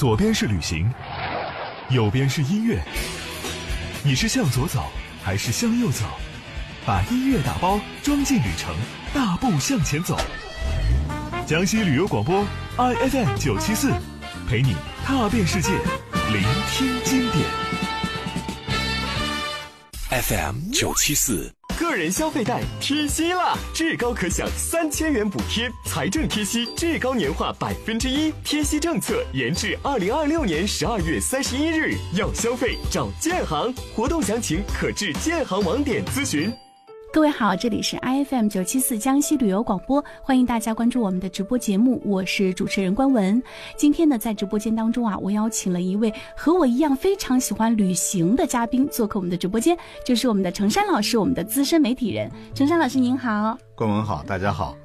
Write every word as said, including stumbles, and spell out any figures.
左边是旅行，右边是音乐。你是向左走还是向右走？把音乐打包装进旅程，大步向前走。江西旅游广播 I F M 九七四，陪你踏遍世界，聆听经典。 F M 九七四。 个人消费贷贴息啦！至高可享三千元补贴，财政贴息至高年化百分之一，贴息政策延至二零二六年十二月三十一日。要消费找建行，活动详情可至建行网点咨询。 各位好，这里是 I F M 九七四江西旅游广播，欢迎大家关注我们的直播节目，我是主持人关文。今天呢，在直播间当中啊，我邀请了一位和我一样非常喜欢旅行的嘉宾做客我们的直播间，就是我们的程山老师，我们的资深媒体人。程山老师您好。 关文好，大家好。